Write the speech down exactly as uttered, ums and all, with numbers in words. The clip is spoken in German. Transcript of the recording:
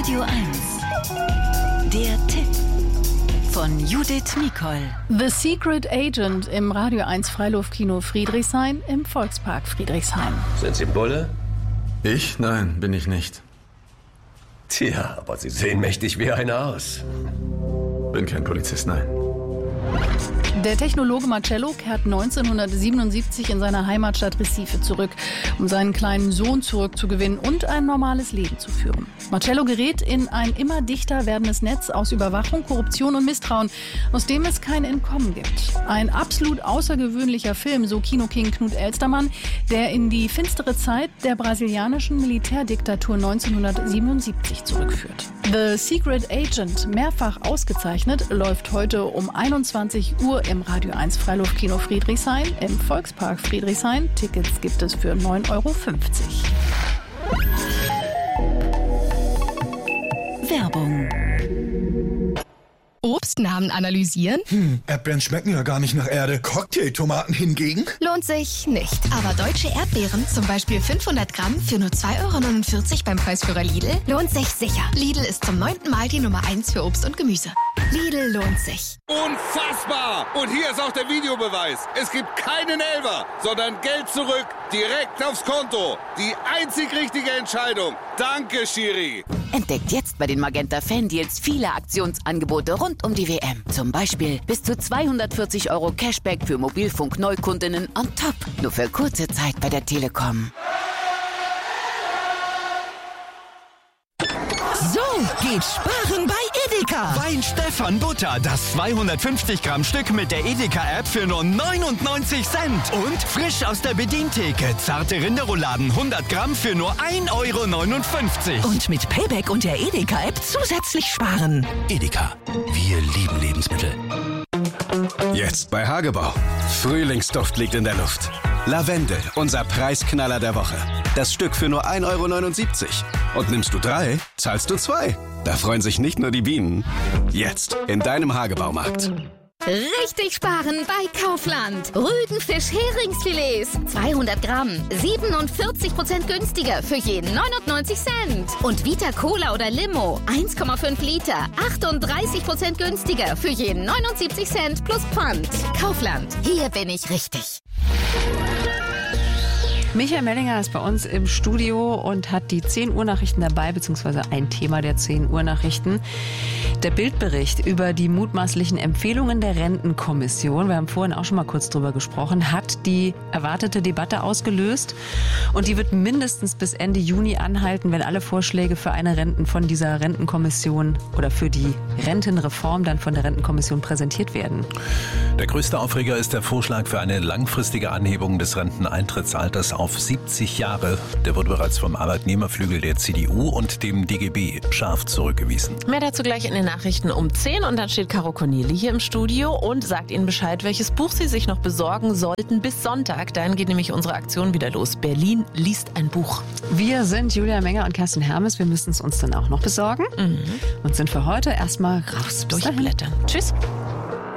Radio eins. Der Tipp von Judith Nicol. The Secret Agent im Radio eins Freiluftkino Friedrichshain im Volkspark Friedrichshain. Sind Sie Bulle? Ich? Nein, bin ich nicht. Tja, aber Sie sehen mächtig wie einer aus. Bin kein Polizist, nein. Der Technologe Marcello kehrt neunzehnhundertsiebenundsiebzig in seine Heimatstadt Recife zurück, um seinen kleinen Sohn zurückzugewinnen und ein normales Leben zu führen. Marcello gerät in ein immer dichter werdendes Netz aus Überwachung, Korruption und Misstrauen, aus dem es kein Entkommen gibt. Ein absolut außergewöhnlicher Film, so Kinoking Knut Elstermann, der in die finstere Zeit der brasilianischen Militärdiktatur neunzehnhundertsiebenundsiebzig zurückführt. The Secret Agent, mehrfach ausgezeichnet, läuft heute um einundzwanzig Uhr im Radio eins Freiluftkino Friedrichshain im Volkspark Friedrichshain. Tickets gibt es für neun Euro fünfzig. Werbung. Obstnamen analysieren? Hm, Erdbeeren schmecken ja gar nicht nach Erde. Cocktailtomaten hingegen? Lohnt sich nicht. Aber deutsche Erdbeeren, zum Beispiel fünfhundert Gramm für nur zwei Euro neunundvierzig beim Preisführer Lidl, lohnt sich sicher. Lidl ist zum neunten Mal die Nummer eins für Obst und Gemüse. Lidl lohnt sich. Unfassbar! Und hier ist auch der Videobeweis. Es gibt keinen Elfer, sondern Geld zurück, direkt aufs Konto. Die einzig richtige Entscheidung. Danke, Schiri. Entdeckt jetzt bei den Magenta Fan-Deals viele Aktionsangebote rund um die W M. Zum Beispiel bis zu zweihundertvierzig Euro Cashback für Mobilfunk-Neukundinnen on top. Nur für kurze Zeit bei der Telekom. So geht Sparen bei Edeka. Wein Stefan Butter, das zweihundertfünfzig Gramm Stück mit der Edeka-App für nur neunundneunzig Cent. Und frisch aus der Bedientheke, zarte Rinderrouladen hundert Gramm für nur ein Euro neunundfünfzig. Und mit Payback und der Edeka-App zusätzlich sparen. Edeka, wir lieben Lebensmittel. Jetzt bei Hagebau. Frühlingsduft liegt in der Luft. Lavendel, unser Preisknaller der Woche. Das Stück für nur ein Euro neunundsiebzig. Und nimmst du drei, zahlst du zwei. Da freuen sich nicht nur die Bienen. Jetzt in deinem Hagebaumarkt. Richtig sparen bei Kaufland. Rügenfisch-Heringsfilets. zweihundert Gramm. siebenundvierzig Prozent günstiger für jeden neunundneunzig Cent. Und Vita Cola oder Limo. eins Komma fünf Liter. achtunddreißig Prozent günstiger für jeden neunundsiebzig Cent plus Pfand. Kaufland. Hier bin ich richtig. Michael Mellinger ist bei uns im Studio und hat die zehn Uhr Nachrichten dabei, beziehungsweise ein Thema der zehn Uhr Nachrichten. Der Bildbericht über die mutmaßlichen Empfehlungen der Rentenkommission, wir haben vorhin auch schon mal kurz drüber gesprochen, hat die erwartete Debatte ausgelöst. Und die wird mindestens bis Ende Juni anhalten, wenn alle Vorschläge für eine Renten von dieser Rentenkommission oder für die Rentenreform dann von der Rentenkommission präsentiert werden. Der größte Aufreger ist der Vorschlag für eine langfristige Anhebung des Renteneintrittsalters auf siebzig Jahre. Der wurde bereits vom Arbeitnehmerflügel der C D U und dem D G B scharf zurückgewiesen. Mehr dazu gleich in den Nachrichten um zehn und dann steht Caro Corneli hier im Studio und sagt Ihnen Bescheid, welches Buch Sie sich noch besorgen sollten bis Sonntag. Dann geht nämlich unsere Aktion wieder los. Berlin liest ein Buch. Wir sind Julia Menger und Kerstin Hermes. Wir müssen es uns dann auch noch besorgen mhm. und sind für heute erstmal raus. Durchblättern. Tschüss.